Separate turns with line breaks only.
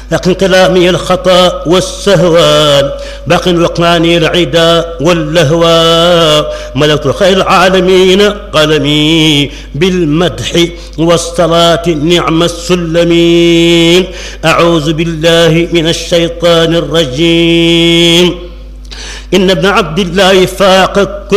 لكن كلامي الخطأ والسهوان باق وقاني العدا واللهوى. ملكت خير العالمين قلمي بالمدح والصلاة نعم السلمين. أعوذ بالله من الشيطان الرجيم. إن ابن عبد الله فاق كل